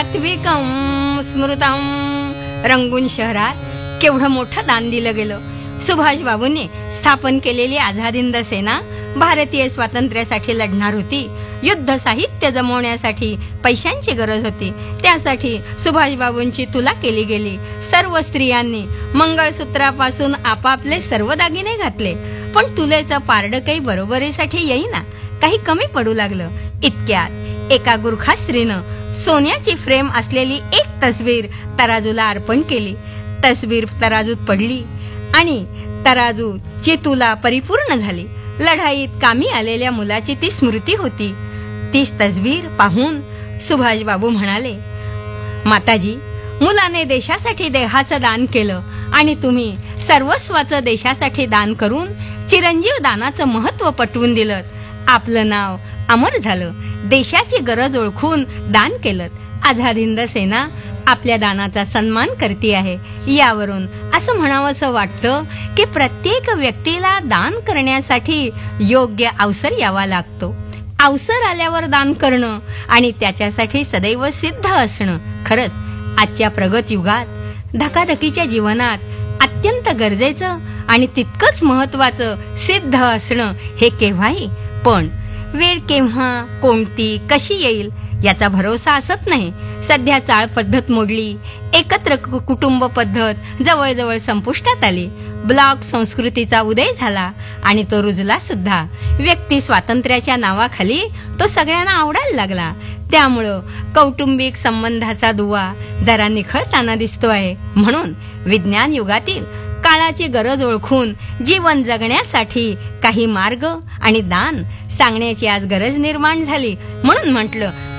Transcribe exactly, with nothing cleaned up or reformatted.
सात्विकम स्मृतम रंगून शहरात केवढं मोठं दान दिलं गेलं. सुभाष बाबूंनी स्थापन केलेली आझाद हिंद सेना भारतीय स्वातंत्र्यासाठी लढणार होती. युद्ध साहित्य जमवण्यासाठी पैशांची गरज होती. त्यासाठी सुभाष बाबूंची तुला केली गेली. सर्व स्त्रियांनी मंगळसूत्रापासून आपापले सर्व दागिने घातले. पण तुलेचं पारड काही बरोबरीसाठी येईना. काही कमी पडू लागलं. इतक्यात एका गुरखा स्त्रीनं सोन्याची फ्रेम असलेली एक तस्वीर तराजूला अर्पण केली. तस्वीर तराजूत पडली आणि तराजूची तुला परिपूर्ण झाली. लढाईत कामी आलेल्या मुलाची ती स्मृती होती. तीच तस्वीर पाहून सुभाष बाबू म्हणाले, माताजी, मुलाने देशासाठी देहाचं दान केलं आणि तुम्ही सर्वस्वाचं देशासाठी दान करून चिरंजीव दानाचं महत्व पटवून दिलं. आपलं नाव अमर झालं. देशाची गरज ओळखून दान केलं. आझाद हिंद सेना आपल्या दानाचा सन्मान करते आहे. यावरून असं म्हणावंसं वाटतं की प्रत्येक व्यक्तीला दान करण्यासाठी योग्य अवसर यावा लागतो. अवसर आल्यावर दान करणं आणि त्याच्यासाठी सदैव सिद्ध असणं खरंच आजच्या प्रगत युगात धकाधकीच्या जीवनात अत्यंत गरजेचं आणि तितकंच महत्वाचं सिद्ध असणं हे केव्हाही. पण वेळ केव्हा कोणती कशी येईल याचा भरोसा असत नाही. सध्या चाळ पद्धत मोडली. एकत्र कुटुंब पद्धत जवळजवळ संपुष्टात आली. ब्लॉक संस्कृतीचा उदय झाला आणि तो रुजला सुद्धा. व्यक्ती स्वातंत्र्याच्या नावाखाली तो सगळ्यांना आवडायला लागला. त्यामुळं कौटुंबिक संबंधाचा दुवा जरा निखळताना दिसतो आहे. म्हणून विज्ञान युगातील काळाची गरज ओळखून जीवन जगण्यासाठी काही मार्ग आणि दान सांगण्याची आज गरज निर्माण झाली. म्हणून म्हटलं,